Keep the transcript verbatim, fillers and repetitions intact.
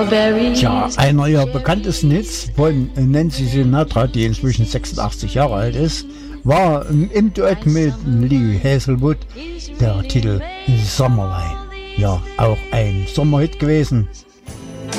Tja, einer ihrer bekanntesten Hits von Nancy Sinatra, die inzwischen sechsundachtzig Jahre alt ist, war im Duett mit Lee Hazelwood der Titel Summerline. Ja, auch ein Sommerhit gewesen.